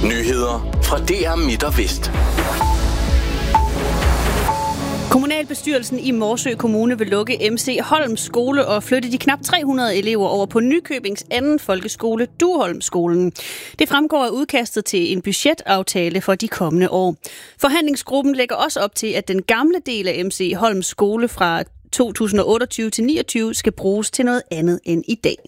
Nyheder fra DR Midt og Vest. Kommunalbestyrelsen i Morsø Kommune vil lukke MC Holm Skole og flytte de knap 300 elever over på Nykøbings anden folkeskole, Duholmskolen. Det fremgår af udkastet til en budgetaftale for de kommende år. Forhandlingsgruppen lægger også op til, at den gamle del af MC Holm Skole fra 2028 til 29 skal bruges til noget andet end i dag.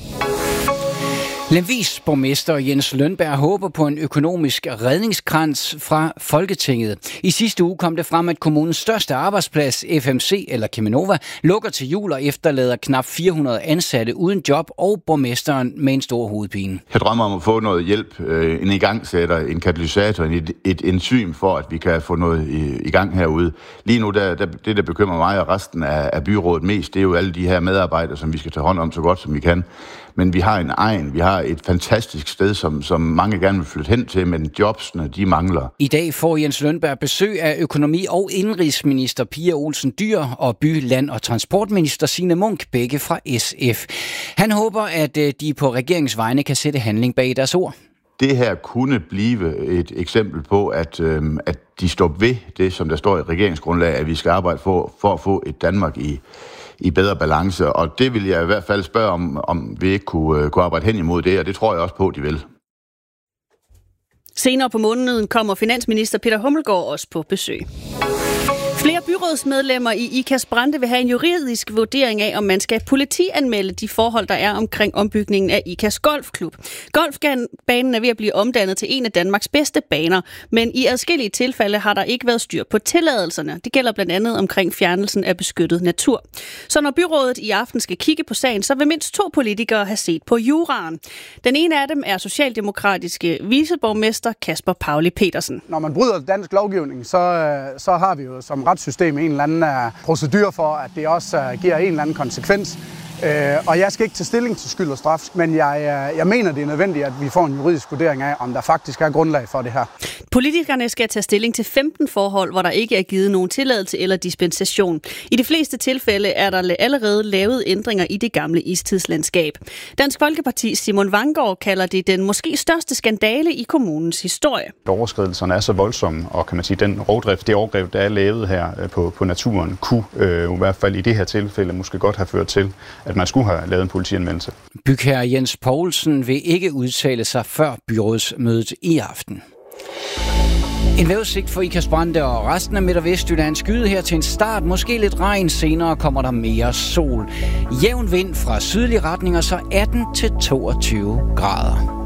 Lemvigs borgmester Jens Lønberg håber på en økonomisk redningskrans fra Folketinget. I sidste uge kom det frem, at kommunens største arbejdsplads, FMC eller Cheminova, lukker til jul og efterlader knap 400 ansatte uden job og borgmesteren med en stor hovedpine. Jeg drømmer om at få noget hjælp, en igangsætter, en katalysator, et enzym for, at vi kan få noget i gang herude. Lige nu, det der bekymrer mig og resten af byrådet mest, det er jo alle de her medarbejdere, som vi skal tage hånd om så godt som vi kan. Men vi har vi har et fantastisk sted, som mange gerne vil flytte hen til, men jobsene, de mangler. I dag får Jens Lønberg besøg af økonomi- og indenrigsminister Pia Olsen Dyhr og by-, land- og transportminister Signe Munk, begge fra SF. Han håber, at de på regeringens vegne kan sætte handling bag deres ord. Det her kunne blive et eksempel på, at de står ved det, som der står i regeringsgrundlaget, at vi skal arbejde for at få et Danmark i bedre balance, og det vil jeg i hvert fald spørge om vi ikke kunne arbejde hen imod det, og det tror jeg også på, de vil. Senere på måneden kommer finansminister Peter Hummelgaard også på besøg. Flere byrådsmedlemmer i Ikast Brande vil have en juridisk vurdering af, om man skal politianmelde de forhold, der er omkring ombygningen af Ikast Golfklub. Golfbanen er ved at blive omdannet til en af Danmarks bedste baner, men i adskillige tilfælde har der ikke været styr på tilladelserne. Det gælder blandt andet omkring fjernelsen af beskyttet natur. Så når byrådet i aften skal kigge på sagen, så vil mindst 2 politikere have set på juraen. Den ene af dem er socialdemokratiske viceborgmester Kasper Pauli Petersen. Når man bryder dansk lovgivning, så har vi jo som retssystem en eller anden procedure for, at det også giver en eller anden konsekvens. Og jeg skal ikke tage stilling til skyld og straf, men jeg mener, det er nødvendigt, at vi får en juridisk vurdering af, om der faktisk er grundlag for det her. Politikerne skal tage stilling til 15 forhold, hvor der ikke er givet nogen tilladelse eller dispensation. I de fleste tilfælde er der allerede lavet ændringer i det gamle istidslandskab. Dansk Folkeparti Simon Vanggaard kalder det den måske største skandale i kommunens historie. Overskridelserne er så voldsomme, og kan man sige, den rovdrift, det overgreb, der er lavet her på naturen, kunne i hvert fald i det her tilfælde måske godt have ført til, at man skulle have lavet en politianmeldelse. Bygherre Jens Poulsen vil ikke udtale sig før byrådsmødet i aften. En vejrudsigt for Ikast Brande og resten af Midt- og Vestjylland. Skyet her til en start, måske lidt regn, senere kommer der mere sol. Jævn vind fra sydlige retninger, så 18 til 22 grader.